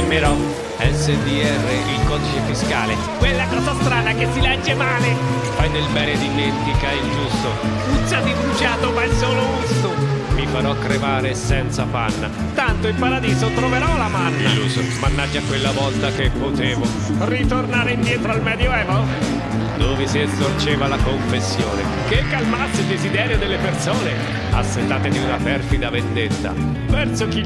Firmerò SDR, il codice fiscale. Quella cosa strana che si legge male. Fai del bene, dimentica il giusto. Puzza di bruciato, ma è solo gusto. Mi farò cremare senza panna. Tanto in paradiso troverò la manna. Illuso, mannaggia quella volta che potevo. Ritornare indietro al Medioevo? Dove si estorceva la confessione, Che calmasse il desiderio delle persone. assetate di una perfida vendetta. Verso chi